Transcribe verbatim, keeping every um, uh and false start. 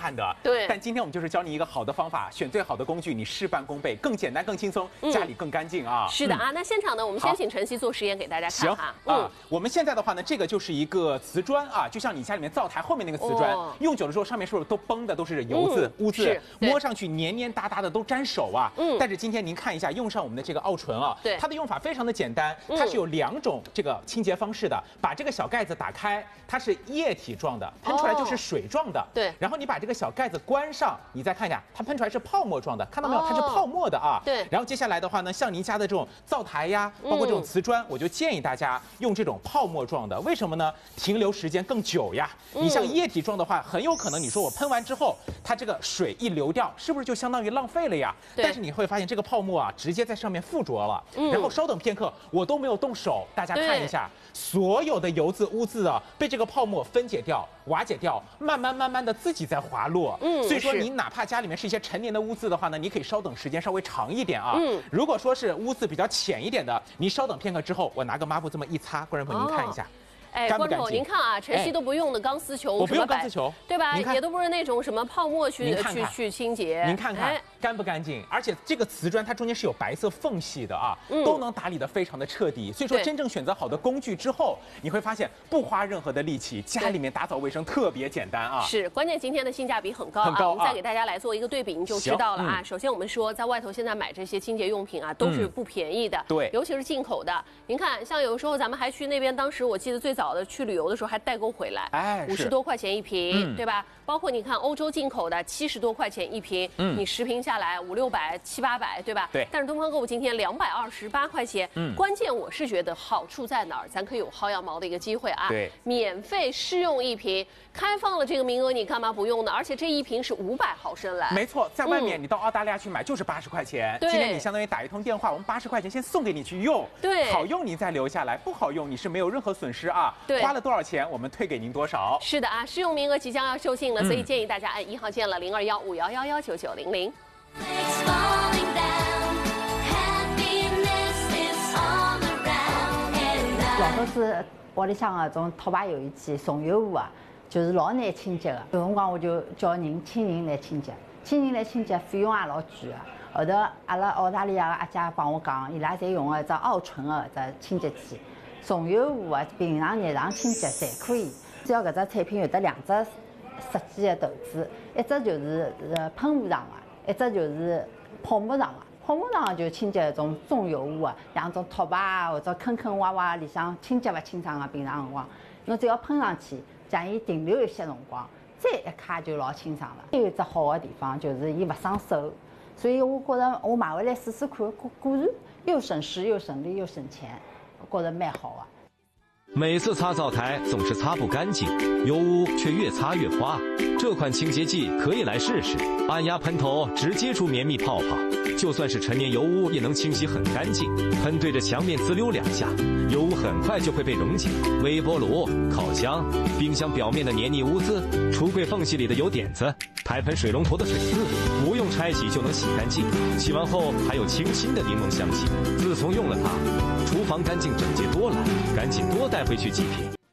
汗的。 对。 但今天我们就是教你一个好的方法，选最好的工具，你事半功倍，更简单、更轻松，家里更干净啊。 是的啊，那现场呢，我们先请晨曦做实验给大家看哈。 啊，我们现在的话呢，这个就是一个瓷砖啊，就像你家里面灶台后面那个瓷砖，用久了之后上面是不是都崩的，都是油渍、污渍，摸上去黏黏哒哒的，都粘手啊。嗯。但是今天您看一下，用上我们的这个奥醇啊， 对， 它的用法非常的简单，它是有两种这个清洁方式的。把这个小盖子打开，它是液体状的，喷出来就是水状的。 对。 然后你把这个小盖子关上，你再看一下，它喷出来是泡沫状的，看到没有？它是泡沫的啊。 对。 然后接下来的话呢，像您家的这种灶台呀，包括这种瓷砖，我就建议大家用这种泡沫状的，为什么呢？停留时间更久呀。你像液体状的话，很有可能你说我喷完之后，它这个水一流掉，是不是就相当于浪费了呀？但是你会发现这个泡沫啊，直接在上面附着了。然后稍等片刻，我都没有动手，大家看一下，所有的油渍污渍啊，被这个泡沫分解掉、瓦解掉，慢慢慢慢的自己在滑落。嗯，所以说你哪怕家里面是一些陈年的污渍的话呢，你可以稍等时间稍微长一点啊。嗯，如果说是污渍比较浅一点的，你稍等片刻之后，我拿个抹布这么一擦，观众朋友您看一下。 哎，观众朋友，您看啊，晨曦都不用的钢丝球， 我不用钢丝球， 对吧？也都不是那种什么泡沫去去去清洁。 您看看干不干净？而且这个瓷砖它中间是有白色缝隙的啊，都能打理得非常的彻底。所以说，真正选择好的工具之后，你会发现不花任何的力气，家里面打扫卫生特别简单啊。 是，关键今天的性价比很高啊。我们再给大家来做一个对比，你就知道了啊。首先我们说，在外头现在买这些清洁用品啊，都是不便宜的， 对， 尤其是进口的。您看，像有时候咱们还去那边，当时我记得最早的去旅游的时候。还代购回来，哎，五十多块钱一瓶，嗯、对吧？包括你看欧洲进口的七十多块钱一瓶，嗯，你十瓶下来五六百、七八百，对吧？ 对。 但是东方购物今天两百二十八块钱，嗯，关键我是觉得好处在哪儿？咱可以有薅羊毛的一个机会啊， 对， 免费试用一瓶，开放了这个名额，你干嘛不用呢？而且这一瓶是五百毫升来， 没错，在外面你到澳大利亚去买就是八十块钱， 对， 今天你相当于打一通电话，我们八十块钱先送给你去用， 对， 好用你再留下来，不好用你是没有任何损失啊， 对， 花了多少钱我们退给您多少。 是的啊，试用名额即将要售罄了，所以建议大家按一号键了零二幺五幺幺幺九九零零。 老早子屋里向那种拖把油烟机、送油壶啊，就是老难清洁的。有辰光我就叫人请人来清洁，请人来清洁费用也老贵的。后头阿拉澳大利亚的阿姐帮我讲，伊拉侪用的只奥醇的只清洁剂，送油壶啊，平常日常清洁侪可以。只要搿只产品有得两只设计的头子，一只就是呃喷雾状的，一只就是泡沫状的。泡沫状就清洁那种重油污啊，像种拖把啊或者坑坑洼洼里向清洁勿清爽的，平常辰光，侬只要喷上去，将伊停留一些辰光，再一揩就老清爽了。还有一只好的地方就是伊勿伤手，所以我觉着我买回来试试看，果果然又省时又省力又省钱，我觉着蛮好啊。 每次擦灶台总是擦不干净，油污却越擦越花。这款清洁剂可以来试试，按压喷头直接出绵密泡泡，就算是陈年油污也能清洗很干净。喷对着墙面滋溜两下，油污很快就会被溶解。微波炉、烤箱、冰箱表面的黏腻污渍，橱柜缝隙里的油点子，排盆水龙头的水渍，不用拆洗就能洗干净。洗完后还有清新的柠檬香气。自从用了它，厨房干净整洁多了，赶紧多带回去几瓶。